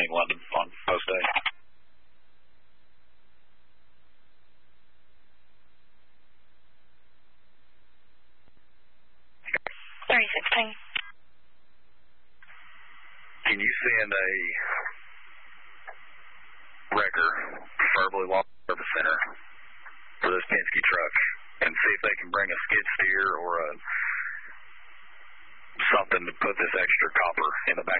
London on post A. 3016. Can you send a wrecker, preferably long service center, for this Penske truck and see if they can bring a skid steer or something to put this extra copper in the back